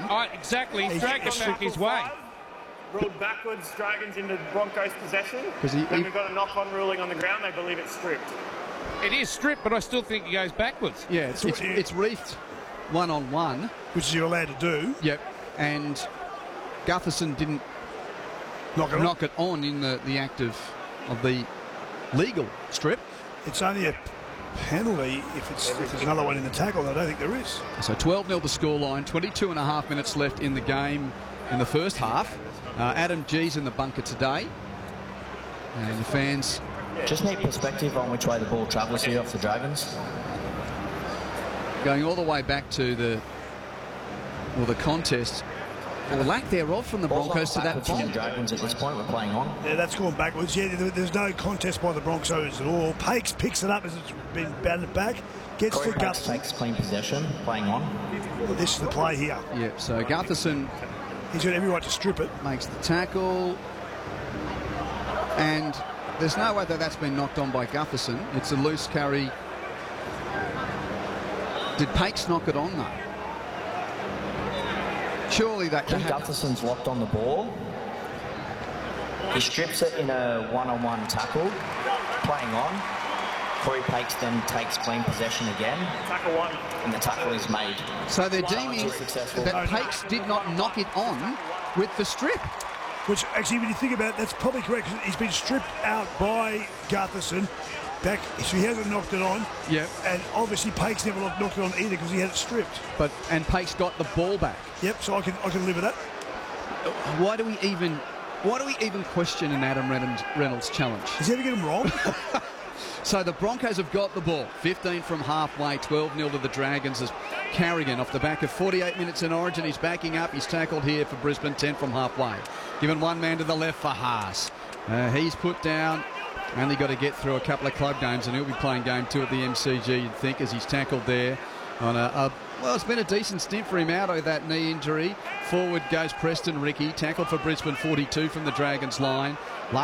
Exactly. He's dragged it back his way. Ruled backwards, Dragons into Broncos possession. Then we've got a knock-on ruling on the ground. They believe it's stripped. It is stripped, but I still think he goes backwards. Yeah, it's reefed one-on-one. Which you're allowed to do. Yep. And Gutherson didn't knock it on in the act of the legal strip. It's only a penalty if there's another one in the tackle. I don't think there is. So 12-0 the scoreline, 22 and a half minutes left in the game in the first half. Adam G's in the bunker today. And the fans just need perspective on which way the ball travels here off the Dragons. Going all the way back to the contest, or lack thereof, from the Broncos to that from the Dragons at this point. We're playing on. Yeah, that's gone backwards. Yeah, there's no contest by the Broncos at all. Pakes picks it up as it's been batted back. Gets Corey to Gutherson. Takes clean possession, playing on. Well, this is the play here. Yep, so Gutherson, he's got every right to strip it. Makes the tackle. And there's no way that that's been knocked on by Gutherson. It's a loose carry. Did Pakes knock it on, though? Surely that can happen. Gutherson's locked on the ball. He strips it in a one-on-one tackle, playing on. Corey Pakes then takes clean possession again. Tackle one. And the tackle is made. So they're deeming that Pakes did not knock it on with the strip. Which, actually, when you think about it, that's probably correct. He's been stripped out by Gutherson. Back, so he hasn't knocked it on. Yep. And obviously Pakes never knocked it on either because he had it stripped. And Pakes got the ball back. Yep, so I can live with that. Why do we even question an Adam Reynolds challenge? Does he ever get him wrong? So the Broncos have got the ball. 15 from halfway, 12-0 to the Dragons as Carrigan off the back of 48 minutes in Origin. He's backing up. He's tackled here for Brisbane, 10 from halfway. Given one man to the left for Haas. He's put down. Only got to get through a couple of club games and he'll be playing game 2 at the MCG, you'd think, as he's tackled there on well, it's been a decent stint for him out of that knee injury. Forward goes Preston Ricky, tackled for Brisbane, 42 from the Dragons line.